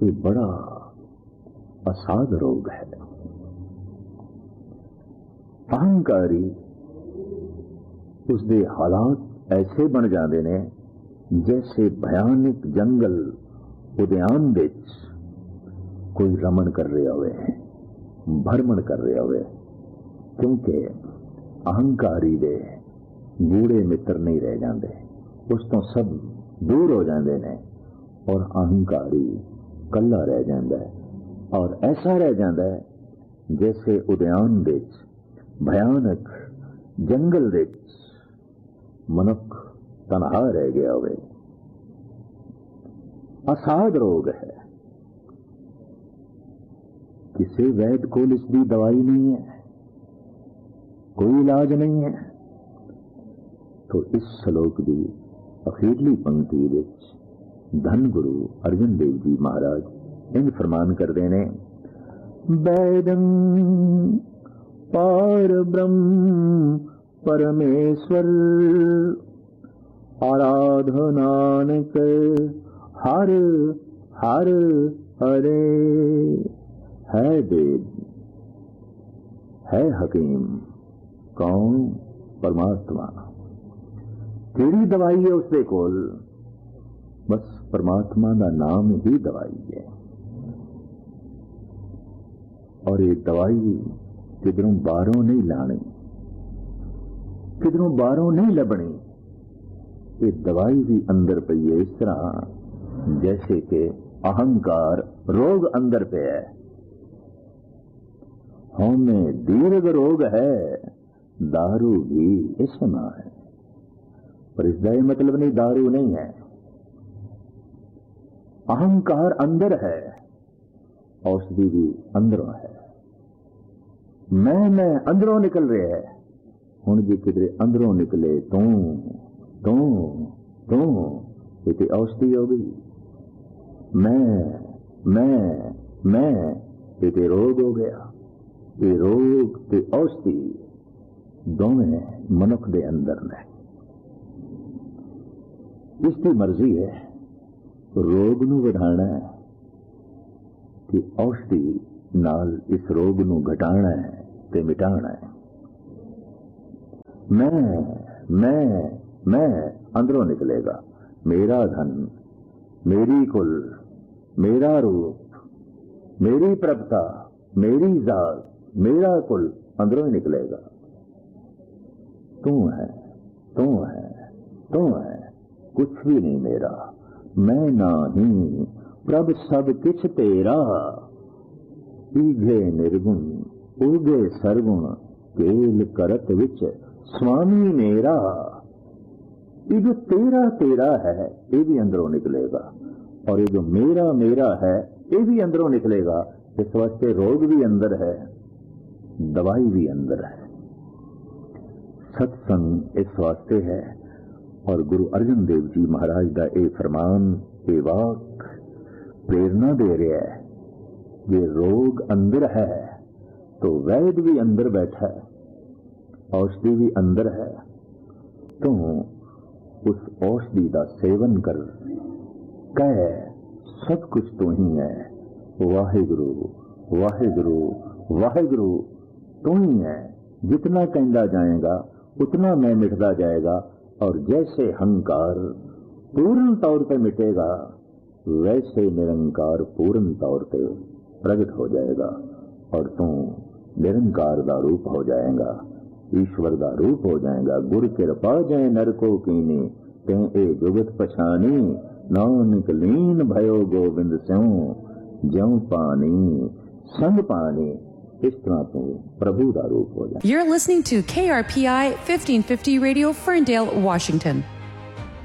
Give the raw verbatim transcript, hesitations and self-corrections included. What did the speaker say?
ये बड़ा असाध रोग है। अहंकारी उसके हालात ऐसे बन जाते ने जैसे भयानक जंगल उद्यान विच कोई रमण कर रहा होवे, भरमण कर रहा होवे, क्योंकि अहंकारी दे गूढ़े मित्र नहीं रह जाते, उस तो सब दूर हो जाते हैं और अहंकारी कला रह जाता है। और ऐसा रह जाता है जैसे उद्यान विच भयानक जंगल विच मनुख तनहा रह गया होवे। असाध रोग है, किसी वैद को इसकी दवाई नहीं है, कोई इलाज नहीं है। तो इस श्लोक की अखीरली पंक्ति विच धन गुरु अर्जन देव जी महाराज इंज फरमान करते ने, वैदं पार ब्रह्म परमेश्वर आराधनानक हर हर हरे। है वेद, है हकीम, कौन? परमात्मा। केड़ी दवाई है उसके कोल? बस परमात्मा का नाम ही दवाई है। और ये दवाई किधरों बाहरों नहीं लानी, किधरों बाहरों नहीं लभनी। ये दवाई भी अंदर पई है, इस तरह जैसे कि अहंकार रोग अंदर पे है। हमें दीर्घ रोग है, दारू भी इसमें है, पर इसका यह मतलब नहीं दारू नहीं है। अहंकार अंदर है, औषधि भी अंदरों है। मैं मैं अंदरों निकल रहे है। हुण जी किधरे अंदरों निकले तू तू तू, ये तो औषधि हो गई। मैं मैं मैं, ये तो रोग हो गया। ये रोग ते औषधि दोवें मनुख दे अंदर ने। इसकी मर्जी है रोग नू बढ़ाना है कि औषधि नाल इस रोग नू घटाना है ते मिटाना है। मैं मैं मैं अंदरों निकलेगा। मेरा धन, मेरी कुल, मेरा रूप, मेरी प्रभुता, मेरी जात, मेरा कुल अंदरों ही निकलेगा। तू है, तू है, तू है, कुछ भी नहीं मेरा। मैं नहीं, प्रभ सब किछ तेरा। ईघे निर्गुण उगे सरगुण, केल करत विच स्वामी मेरा। ये जो तेरा तेरा है ये भी अंदरों निकलेगा, और ये जो मेरा मेरा है ये भी अंदरों निकलेगा। इस वास्ते रोग भी अंदर है, दवाई भी अंदर है। सत्संग इस वास्ते है। और गुरु अर्जन देव जी महाराज का ये फरमान, ये वाक प्रेरणा दे रहा है। ये रोग अंदर है तो वैद भी अंदर बैठा है, औषधि भी अंदर है। तो उस औषधि का सेवन कर, कह सब कुछ तो ही है। वाहिगुरु वाहिगुरु वाहिगुरु तो ही है। जितना कहता जाएगा उतना मैं मिटता जाएगा। और जैसे अहंकार पूर्ण तौर पर मिटेगा, वैसे निरंकार पूर्ण तौर पर प्रकट हो जाएगा। और तू निरंकार का रूप हो जाएगा, ईश्वर का रूप हो जाएगा। गुर कृपा जय नरको कीनी, ते ए जुगत पछानी। नानक लीन भयो गोविंद स्यों, ज्यों पानी संग पानी। इस तरह तू प्रभु का रूप हो जाए। You're listening to K R P I fifteen fifty Radio, Ferndale, Washington.